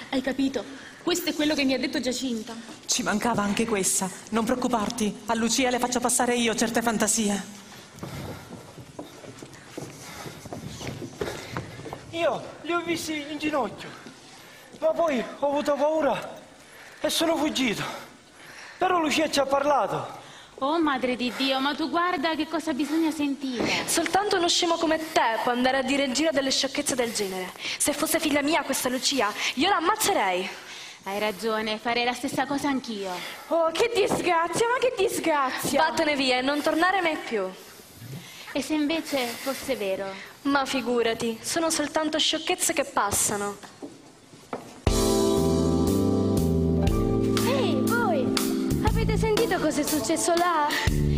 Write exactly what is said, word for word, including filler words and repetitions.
Hai capito? Questo è quello che mi ha detto Giacinta. Ci mancava anche questa. Non preoccuparti, a Lucia le faccio passare io certe fantasie. Io li ho visti in ginocchio, ma poi ho avuto paura e sono fuggito. Però Lucia ci ha parlato. Oh, madre di Dio, ma tu guarda che cosa bisogna sentire. Soltanto uno scemo come te può andare a dire in giro delle sciocchezze del genere. Se fosse figlia mia questa Lucia, io la ammazzerei. Hai ragione, farei la stessa cosa anch'io. Oh, che disgrazia, ma che disgrazia! Vattene via e non tornare mai più. E se invece fosse vero? Ma figurati, sono soltanto sciocchezze che passano. Ehi, voi! Avete sentito cosa è successo là?